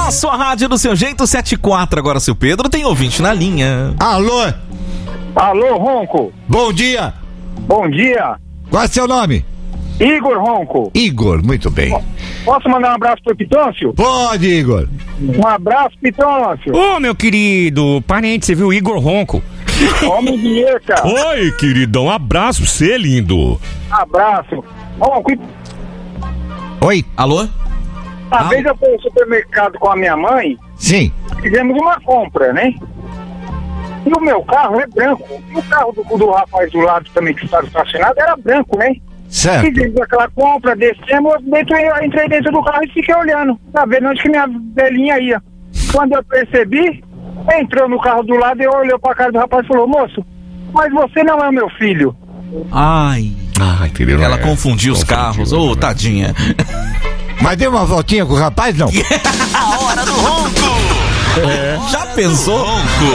Na sua rádio, do seu jeito, 74. Agora, seu Pedro, tem ouvinte na linha. Alô? Alô, Ronco. Bom dia. Bom dia. Qual é seu nome? Igor Ronco. Igor, muito bem. Posso mandar um abraço pro Pitôncio? Pode, Igor. Um abraço, Pitôncio. Ô, meu querido parente, você viu? Igor Ronco. Homem de Eca. Oi, queridão, abraço pra você, lindo. Abraço. Ronco, Oi? Alô? uma vez eu fui no supermercado com a minha mãe, Sim. fizemos uma compra, né? E o meu carro é branco. E o carro do rapaz do lado também que estava estacionado era branco, né? Certo. Fizemos aquela compra, descemos, entrei dentro do carro e fiquei olhando, pra ver onde que minha velhinha ia. Quando eu percebi, entrou no carro do lado e eu olhei pra cara do rapaz e falou: moço, mas você não é meu filho. Ai. Entendeu? Ela confundiu os carros. Ô, tadinha. Mas deu uma voltinha com o rapaz, não? A hora do ronco. Já pensou? Ronco.